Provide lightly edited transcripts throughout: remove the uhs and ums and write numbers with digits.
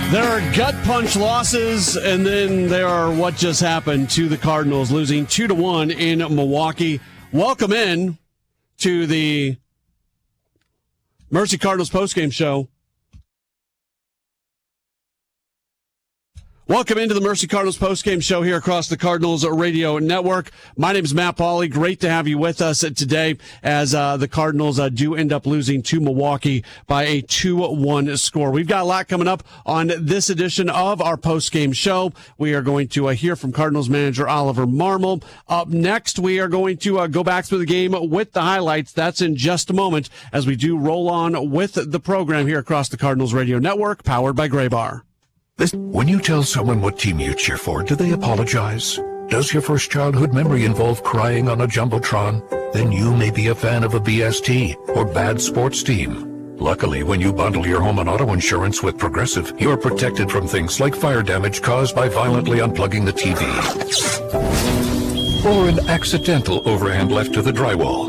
There are gut punch losses, and then there are what just happened to the Cardinals, losing 2-1 in Milwaukee. Welcome in to the Mercy Cardinals postgame show. Welcome into the Mercy Cardinals postgame show here across the Cardinals Radio Network. My name is Matt Pauley. Great to have you with us today as the Cardinals do end up losing to Milwaukee by a 2-1 score. We've got a lot coming up on this edition of our postgame show. We are going to hear from Cardinals manager Oliver Marmol. Up next, we are going to go back through the game with the highlights. That's in just a moment as we do roll on with the program here across the Cardinals Radio Network, powered by Gray Bar. When you tell someone what team you cheer for, do they apologize? Does your first childhood memory involve crying on a Jumbotron? Then you may be a fan of a BST or bad sports team. Luckily, when you bundle your home and auto insurance with Progressive, you're protected from things like fire damage caused by violently unplugging the TV. Or an accidental overhand left to the drywall.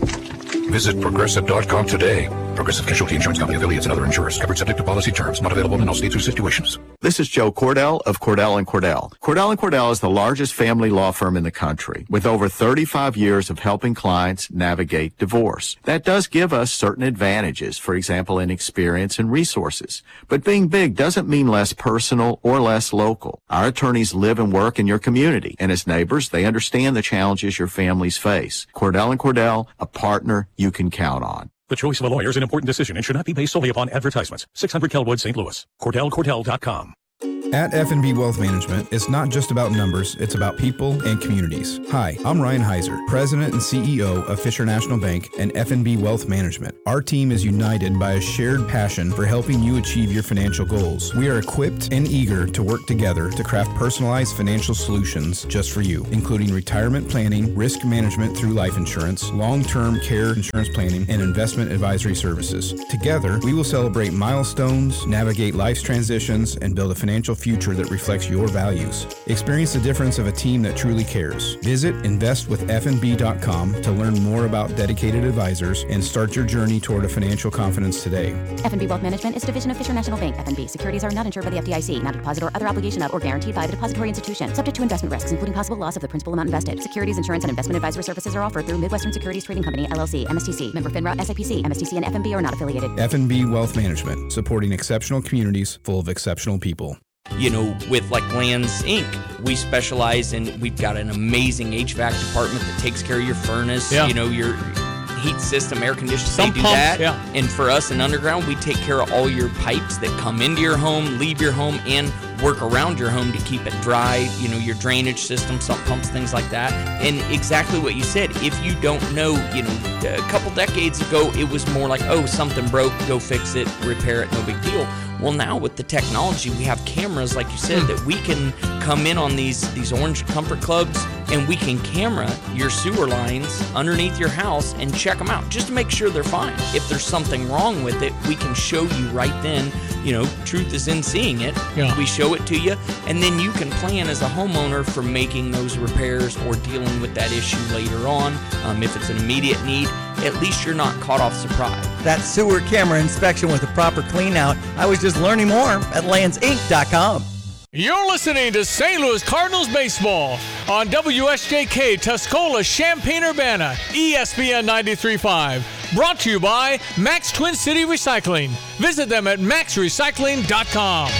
Visit Progressive.com today. Progressive Casualty Insurance Company, affiliates, and other insurers. Covered subject to policy terms. Not available in all states or situations. This is Joe Cordell of Cordell & Cordell. Cordell & Cordell is the largest family law firm in the country, with over 35 years of helping clients navigate divorce. That does give us certain advantages, for example, in experience and resources. But being big doesn't mean less personal or less local. Our attorneys live and work in your community, and as neighbors, they understand the challenges your families face. Cordell & Cordell, a partner you can count on. The choice of a lawyer is an important decision and should not be based solely upon advertisements. 600 Kelwood, St. Louis. CordellCordell.com. At F&B Wealth Management, it's not just about numbers, it's about people and communities. Hi, I'm Ryan Heiser, President and CEO of Fisher National Bank and F&B Wealth Management. Our team is united by a shared passion for helping you achieve your financial goals. We are equipped and eager to work together to craft personalized financial solutions just for you, including retirement planning, risk management through life insurance, long-term care insurance planning, and investment advisory services. Together, we will celebrate milestones, navigate life's transitions, and build a financial future that reflects your values. Experience the difference of a team that truly cares. Visit investwithfnb.com to learn more about dedicated advisors and start your journey toward a financial confidence today. F&B Wealth Management is a division of Fisher National Bank. F&B securities are not insured by the FDIC, not a deposit or other obligation of or guaranteed by the depository institution, subject to investment risks, including possible loss of the principal amount invested. Securities, insurance, and investment advisory services are offered through Midwestern Securities Trading Company, LLC, MSTC, member FINRA, SIPC, MSTC, and F&B are not affiliated. F&B Wealth Management, supporting exceptional communities full of exceptional people. You know, with like Lands Inc., we specialize in, we've got an amazing HVAC department that takes care of your furnace, you know, your heat system, air conditioning, they do that. And for us in Underground, we take care of all your pipes that come into your home, leave your home, and work around your home to keep it dry, you know, your drainage system, sump pumps, things like that. And exactly what you said, if you don't know, you know, a couple decades ago, it was more like, oh, something broke, go fix it, repair it, no big deal. Well, now with the technology, we have cameras, like you said, that we can come in on these Orange Comfort Clubs, and we can camera your sewer lines underneath your house and check them out just to make sure they're fine. If there's something wrong with it, we can show you right then. You know, truth is in seeing it. We show it to you, and then you can plan as a homeowner for making those repairs or dealing with that issue later on. If it's an immediate need, at least you're not caught off surprise. That sewer camera inspection with a proper clean out, I was just learning more at landsinc.com. You're listening to St. Louis Cardinals baseball on WSJK Tuscola, Champaign-Urbana, ESPN 93.5. Brought to you by Max Twin City Recycling. Visit them at maxrecycling.com.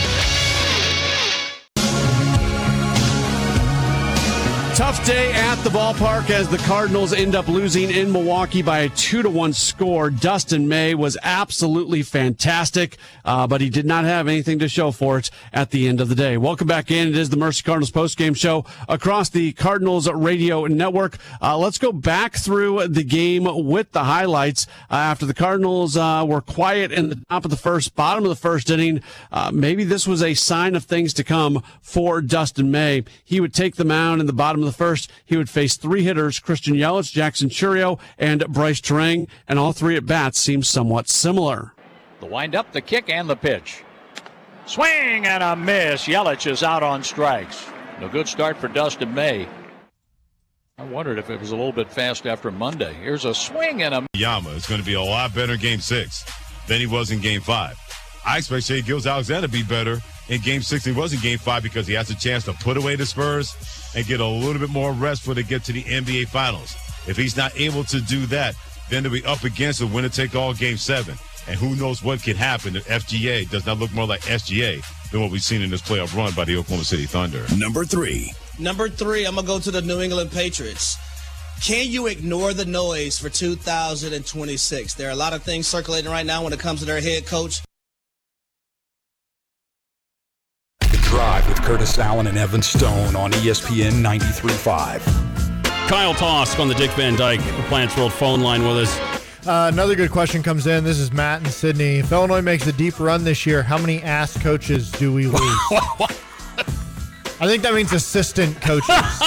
Tough day at the ballpark as the Cardinals end up losing in Milwaukee by a 2-1 score. Dustin May was absolutely fantastic, but he did not have anything to show for it at the end of the day. Welcome back in. It is the Mercy Cardinals postgame show across the Cardinals Radio Network. Let's go back through the game with the highlights. After the Cardinals were quiet in the top of the first, bottom of the first inning, maybe this was a sign of things to come for Dustin May. He would take the mound in the bottom of the first. He would face three hitters, Christian Yelich, Jackson Churio, and Bryce Terang, and all three at bats seem somewhat similar. The windup, the kick, and the pitch. Swing and a miss. Yelich is out on strikes. A good start for Dustin May. I wondered if it was a little bit fast after Monday. Here's a swing and a... Yama is going to be a lot better in Game 6 than he was in Game 5. I expect Shea Gilgeous-Alexander to be better in Game 6 than he was in Game 5 because he has a chance to put away the Spurs and get a little bit more rest before they get to the NBA Finals. If he's not able to do that, then they'll be up against a winner-take-all Game 7. And who knows what could happen if FGA does not look more like SGA than what we've seen in this playoff run by the Oklahoma City Thunder. Number 3, I'm going to go to the New England Patriots. Can you ignore the noise for 2026? There are a lot of things circulating right now when it comes to their head coach. The Drive with Curtis Allen and Evan Stone on ESPN 93.5. Kyle Tosk on the Dick Van Dyke Plants World phone line with us. Another good question comes in. This is Matt in Sydney. If Illinois makes a deep run this year, how many ass coaches do we lose? I think that means assistant coaches.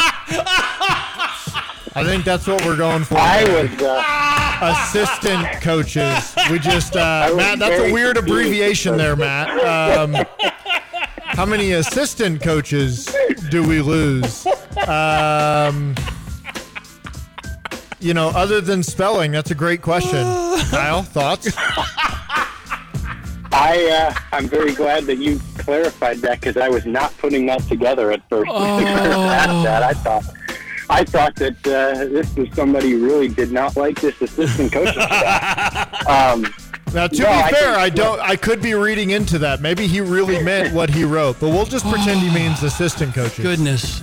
I think that's what we're going for. Assistant coaches. We just, Matt, that's a weird abbreviation there, Matt. How many assistant coaches do we lose? Other than spelling, that's a great question. Kyle, thoughts? I'm very glad that you clarified that because I was not putting that together at first. I thought that this was somebody who really did not like this assistant coaching staff. Now, to be fair, I could be reading into that. Maybe he really meant what he wrote, but we'll just pretend he means assistant coaches. Goodness.